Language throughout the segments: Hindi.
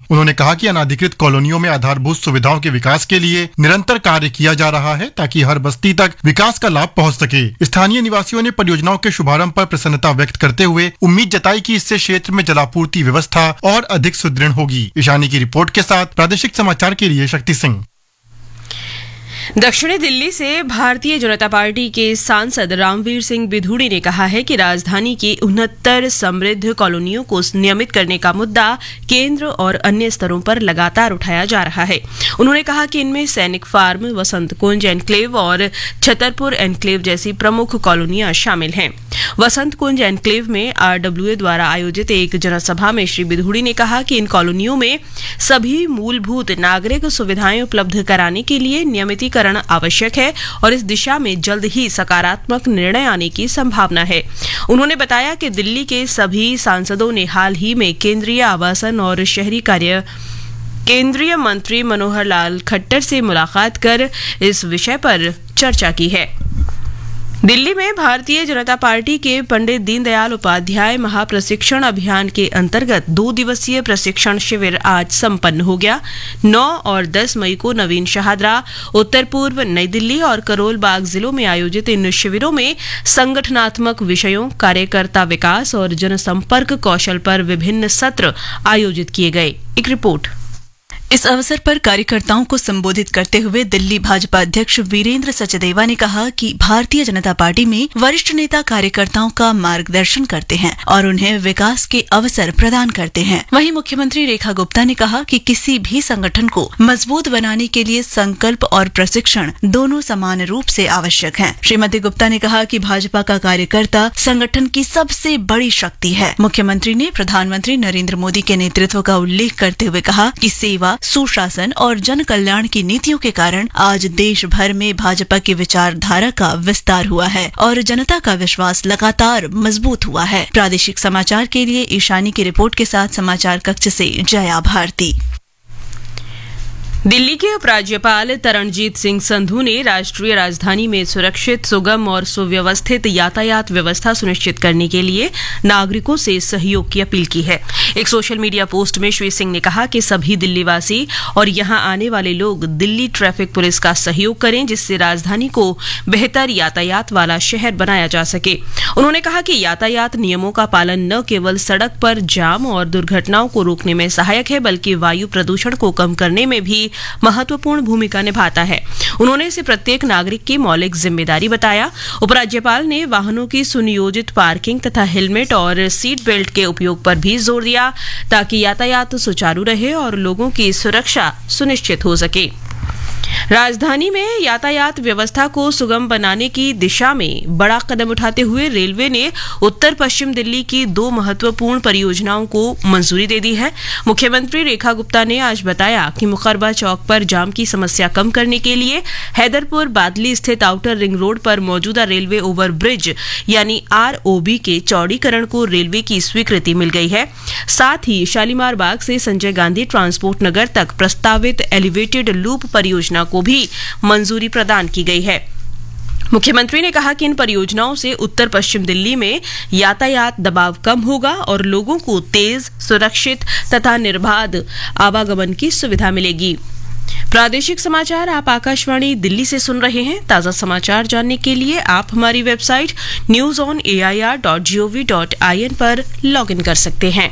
उन्होंने कहा कि अनाधिकृत कॉलोनियों में आधारभूत सुविधाओं के विकास के लिए निरंतर कार्य किया जा रहा है ताकि हर बस्ती तक विकास का लाभ पहुंच सके। स्थानीय निवासियों ने परियोजनाओं के शुभारंभ पर प्रसन्नता व्यक्त करते हुए उम्मीद जताई कि इससे क्षेत्र में जलापूर्ति व्यवस्था और अधिक सुदृढ़ होगी। ईशानी की रिपोर्ट के साथ प्रादेशिक समाचार के लिए शक्ति सिंह। दक्षिणी दिल्ली से भारतीय जनता पार्टी के सांसद रामवीर सिंह बिधूड़ी ने कहा है कि राजधानी की 69 समृद्ध कॉलोनियों को नियमित करने का मुद्दा केंद्र और अन्य स्तरों पर लगातार उठाया जा रहा है। उन्होंने कहा कि इनमें सैनिक फार्म, वसंत कुंज एनक्लेव और छतरपुर एनक्लेव जैसी प्रमुख कॉलोनियां शामिल हैं। वसंत कुंज एनक्लेव में आरडब्ल्यूए द्वारा आयोजित एक जनसभा में श्री बिधूड़ी ने कहा कि इन कॉलोनियों में सभी मूलभूत नागरिक सुविधाएं उपलब्ध कराने के लिए नियमितीकरण आवश्यक है और इस दिशा में जल्द ही सकारात्मक निर्णय आने की संभावना है। उन्होंने बताया कि दिल्ली के सभी सांसदों ने हाल ही में केंद्रीय आवासन और शहरी कार्य केंद्रीय मंत्री मनोहर लाल खट्टर से मुलाकात कर इस विषय पर चर्चा की है। दिल्ली में भारतीय जनता पार्टी के पंडित दीनदयाल उपाध्याय महाप्रशिक्षण अभियान के अंतर्गत 2 दिवसीय प्रशिक्षण शिविर आज संपन्न हो गया। 9 और 10 मई को नवीन शहादरा, उत्तर पूर्व नई दिल्ली और करोल बाग जिलों में आयोजित इन शिविरों में संगठनात्मक विषयों, कार्यकर्ता विकास और जनसंपर्क कौशल पर विभिन्न सत्र आयोजित किए गए। एक रिपोर्ट। इस अवसर पर कार्यकर्ताओं को संबोधित करते हुए दिल्ली भाजपा अध्यक्ष वीरेंद्र सचदेवा ने कहा कि भारतीय जनता पार्टी में वरिष्ठ नेता कार्यकर्ताओं का मार्गदर्शन करते हैं और उन्हें विकास के अवसर प्रदान करते हैं। वहीं मुख्यमंत्री रेखा गुप्ता ने कहा कि किसी भी संगठन को मजबूत बनाने के लिए संकल्प और प्रशिक्षण दोनों समान रूप से आवश्यक हैं। श्रीमती गुप्ता ने कहा कि भाजपा का कार्यकर्ता संगठन की सबसे बड़ी शक्ति है। मुख्यमंत्री ने प्रधानमंत्री नरेंद्र मोदी के नेतृत्व का उल्लेख करते हुए कहा कि सेवा, सुशासन और जन कल्याण की नीतियों के कारण आज देश भर में भाजपा की विचारधारा का विस्तार हुआ है और जनता का विश्वास लगातार मजबूत हुआ है। प्रादेशिक समाचार के लिए ईशानी की रिपोर्ट के साथ समाचार कक्ष से जया भारती। दिल्ली के उपराज्यपाल तरणजीत सिंह संधू ने राष्ट्रीय राजधानी में सुरक्षित, सुगम और सुव्यवस्थित यातायात व्यवस्था सुनिश्चित करने के लिए नागरिकों से सहयोग की अपील की है। एक सोशल मीडिया पोस्ट में श्री सिंह ने कहा कि सभी दिल्लीवासी और यहां आने वाले लोग दिल्ली ट्रैफिक पुलिस का सहयोग करें, जिससे राजधानी को बेहतर यातायात वाला शहर बनाया जा सके। उन्होंने कहा कि यातायात नियमों का पालन न केवल सड़क पर जाम और दुर्घटनाओं को रोकने में सहायक है, बल्कि वायु प्रदूषण को कम करने में भी महत्वपूर्ण भूमिका निभाता है। उन्होंने इसे प्रत्येक नागरिक की मौलिक जिम्मेदारी बताया। उपराज्यपाल ने वाहनों की सुनियोजित पार्किंग तथा हेलमेट और सीट बेल्ट के उपयोग पर भी जोर दिया ताकि यातायात सुचारू रहे और लोगों की सुरक्षा सुनिश्चित हो सके। राजधानी में यातायात व्यवस्था को सुगम बनाने की दिशा में बड़ा कदम उठाते हुए रेलवे ने उत्तर पश्चिम दिल्ली की 2 महत्वपूर्ण परियोजनाओं को मंजूरी दे दी है। मुख्यमंत्री रेखा गुप्ता ने आज बताया कि मुखर्बा चौक पर जाम की समस्या कम करने के लिए हैदरपुर बादली स्थित आउटर रिंग रोड पर मौजूदा रेलवे ओवर ब्रिज यानी ROB के चौड़ीकरण को रेलवे की स्वीकृति मिल गई है। साथ ही शालीमार बाग से संजय गांधी ट्रांसपोर्ट नगर तक प्रस्तावित एलिवेटेड लूप परियोजना को भी मंजूरी प्रदान की गई है। मुख्यमंत्री ने कहा कि इन परियोजनाओं से उत्तर पश्चिम दिल्ली में यातायात दबाव कम होगा और लोगों को तेज, सुरक्षित तथा निर्बाध आवागमन की सुविधा मिलेगी। प्रादेशिक समाचार आप आकाशवाणी दिल्ली से सुन रहे हैं। ताजा समाचार जानने के लिए आप हमारी वेबसाइट newsonair.gov.in पर लॉगिन कर सकते हैं।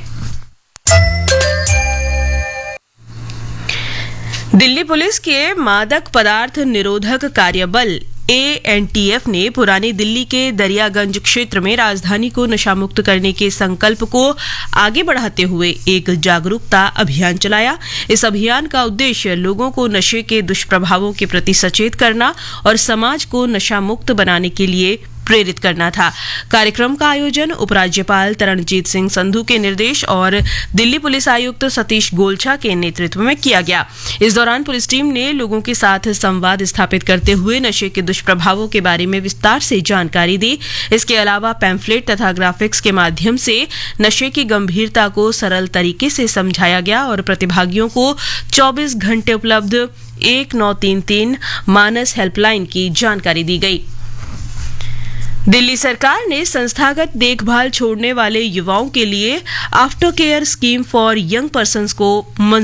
दिल्ली पुलिस के मादक पदार्थ निरोधक कार्यबल ANTF ने पुरानी दिल्ली के दरियागंज क्षेत्र में राजधानी को नशामुक्त करने के संकल्प को आगे बढ़ाते हुए एक जागरूकता अभियान चलाया। इस अभियान का उद्देश्य लोगों को नशे के दुष्प्रभावों के प्रति सचेत करना और समाज को नशामुक्त बनाने के लिए प्रेरित करना था। कार्यक्रम का आयोजन उपराज्यपाल तरणजीत सिंह संधू के निर्देश और दिल्ली पुलिस आयुक्त सतीश गोलछा के नेतृत्व में किया गया। इस दौरान पुलिस टीम ने लोगों के साथ संवाद स्थापित करते हुए नशे के दुष्प्रभावों के बारे में विस्तार से जानकारी दी। इसके अलावा पैम्फलेट तथा ग्राफिक्स के माध्यम से नशे की गंभीरता को सरल तरीके से समझाया गया और प्रतिभागियों को 24 घंटे उपलब्ध 1933 मानस हेल्पलाइन की जानकारी दी गई। दिल्ली सरकार ने संस्थागत देखभाल छोड़ने वाले युवाओं के लिए after care scheme for young persons को